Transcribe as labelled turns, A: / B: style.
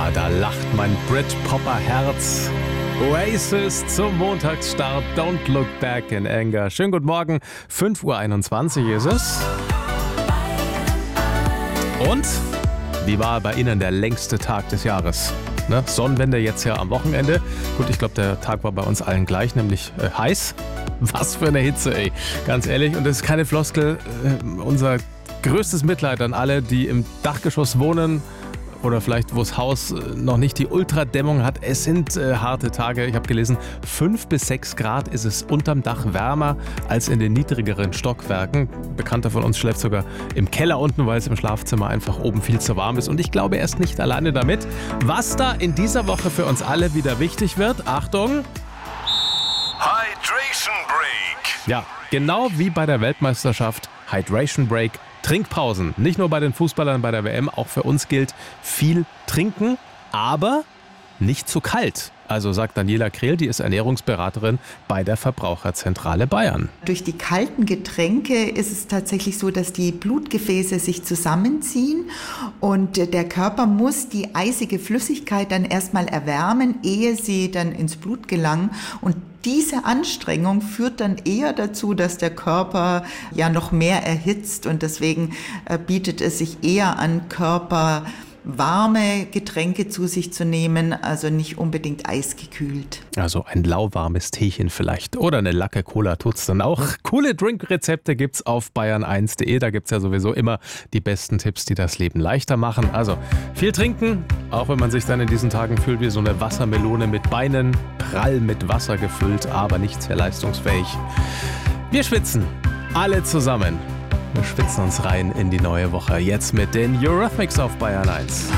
A: da lacht mein Britpopper-Herz. Oasis zum Montagsstart. Don't look back in anger. Schönen guten Morgen. 5:21 Uhr ist es. Und wie war bei Ihnen der längste Tag des Jahres? Ne? Sonnenwende jetzt ja am Wochenende. Gut, ich glaube, der Tag war bei uns allen gleich, nämlich heiß. Was für eine Hitze, ey. Ganz ehrlich. Und das ist keine Floskel. Unser größtes Mitleid an alle, die im Dachgeschoss wohnen oder vielleicht wo das Haus noch nicht die Ultradämmung hat. Es sind harte Tage. Ich habe gelesen, 5 bis 6 Grad ist es unterm Dach wärmer als in den niedrigeren Stockwerken. Ein Bekannter von uns schläft sogar im Keller unten, weil es im Schlafzimmer einfach oben viel zu warm ist. Und ich glaube, er ist nicht alleine damit. Was da in dieser Woche für uns alle wieder wichtig wird, Achtung!
B: Hydration Break.
A: Ja, genau wie bei der Weltmeisterschaft, Hydration Break, Trinkpausen. Nicht nur bei den Fußballern bei der WM, auch für uns gilt viel trinken, aber nicht zu kalt. Also sagt Daniela Krehl, die ist Ernährungsberaterin bei der Verbraucherzentrale Bayern.
C: Durch die kalten Getränke ist es tatsächlich so, dass die Blutgefäße sich zusammenziehen und der Körper muss die eisige Flüssigkeit dann erstmal erwärmen, ehe sie dann ins Blut gelangen. Und diese Anstrengung führt dann eher dazu, dass der Körper ja noch mehr erhitzt und deswegen bietet es sich eher an, warme Getränke zu sich zu nehmen, also nicht unbedingt eisgekühlt.
A: Also ein lauwarmes Teechen vielleicht oder eine Lacke Cola tut's dann auch. Coole Drinkrezepte gibt's auf bayern1.de, da gibt's ja sowieso immer die besten Tipps, die das Leben leichter machen. Also viel trinken, auch wenn man sich dann in diesen Tagen fühlt wie so eine Wassermelone mit Beinen, prall mit Wasser gefüllt, aber nicht sehr leistungsfähig. Wir schwitzen, alle zusammen. Wir schwitzen uns rein in die neue Woche. Jetzt mit den Eurythmics auf Bayern 1.